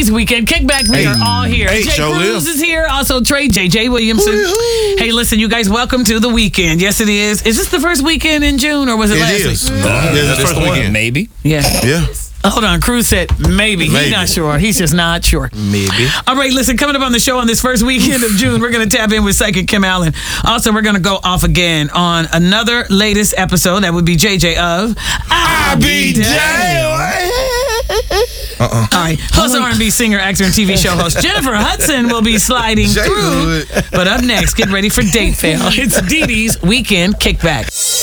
DD's Weekend Kickback. We are all here. Hey, Jay show Cruz live. is here. Also, Trey J.J. Williamson. Hey, listen, you guys, welcome to the weekend. Yes, it is. Is this the first weekend in June, or was it last is. week? Yeah, this That's first the one. weekend. Maybe. Yeah. Yeah. Hold on. Cruz said maybe. He's Maybe. not sure. He's just not sure. Maybe. All right, listen, coming up on the show on this first weekend of June, we're going to tap in with Psychic Kim Allen. Also, we're going to go off again on another latest episode. That would be JJ of I Be Damned. All right. Plus, R&B singer, actor, and TV show host Jennifer Hudson will be sliding through. But up next, get ready for Date Fail. It's DD's Weekend Kickback.